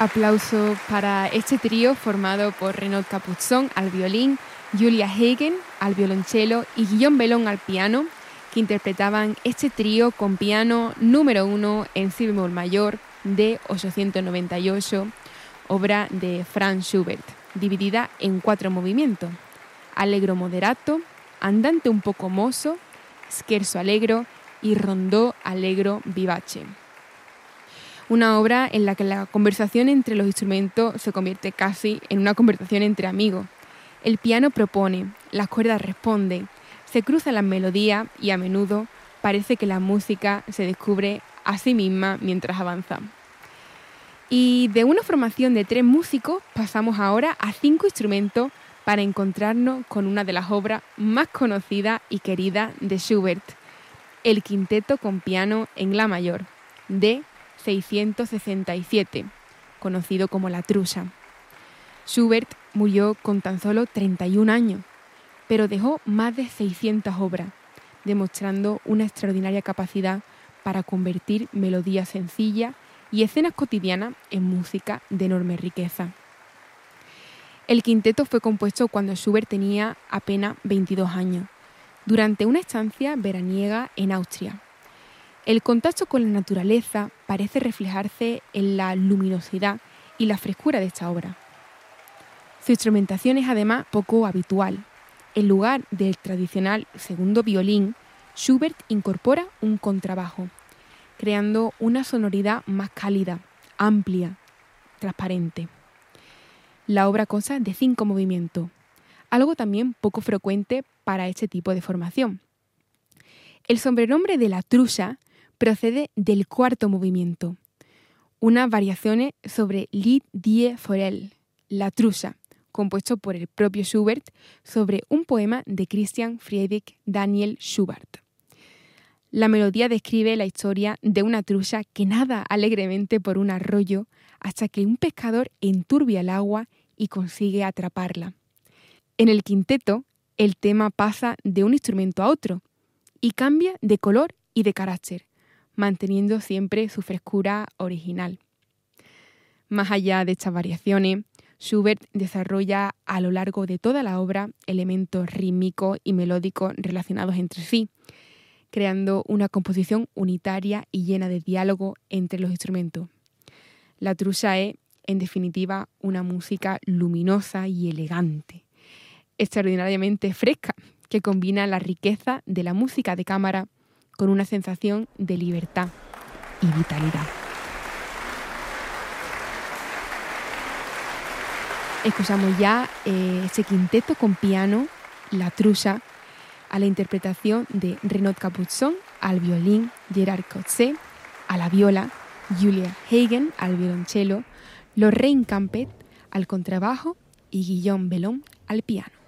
Aplauso para este trío formado por Renaud Capuçon al violín, Julia Hagen al violonchelo y Guillaume Bellon al piano, que interpretaban este trío con piano número 1 en si bemol mayor de 898, obra de Franz Schubert, dividida en 4 movimientos: allegro moderato, andante un poco mosso, scherzo allegro y rondó allegro vivace. Una obra en la que la conversación entre los instrumentos se convierte casi en una conversación entre amigos. El piano propone, las cuerdas responden, se cruzan las melodías y a menudo parece que la música se descubre a sí misma mientras avanza. Y de una formación de 3 músicos pasamos ahora a 5 instrumentos para encontrarnos con una de las obras más conocidas y queridas de Schubert, el quinteto con piano en la mayor, de 667, conocido como La Trucha. Schubert murió con tan solo 31 años, pero dejó más de 600 obras, demostrando una extraordinaria capacidad para convertir melodías sencillas y escenas cotidianas en música de enorme riqueza. El quinteto fue compuesto cuando Schubert tenía apenas 22 años, durante una estancia veraniega en Austria. El contacto con la naturaleza parece reflejarse en la luminosidad y la frescura de esta obra. Su instrumentación es además poco habitual. En lugar del tradicional segundo violín, Schubert incorpora un contrabajo, creando una sonoridad más cálida, amplia, transparente. La obra consta de 5 movimientos, algo también poco frecuente para este tipo de formación. El sobrenombre de La Trucha procede del 4º movimiento, unas variaciones sobre Lied die Forelle, La Trucha, compuesto por el propio Schubert sobre un poema de Christian Friedrich Daniel Schubert. La melodía describe la historia de una trucha que nada alegremente por un arroyo hasta que un pescador enturbia el agua y consigue atraparla. En el quinteto, el tema pasa de un instrumento a otro y cambia de color y de carácter, manteniendo siempre su frescura original. Más allá de estas variaciones, Schubert desarrolla a lo largo de toda la obra elementos rítmicos y melódicos relacionados entre sí, creando una composición unitaria y llena de diálogo entre los instrumentos. La Trucha es, en definitiva, una música luminosa y elegante, extraordinariamente fresca, que combina la riqueza de la música de cámara con una sensación de libertad y vitalidad. Escuchamos ya ese quinteto con piano, La Trucha, a la interpretación de Renaud Capuçon al violín, Gerard Coetzee a la viola, Julia Hagen al violonchelo, Lorraine Campet al contrabajo y Guillaume Bellon al piano.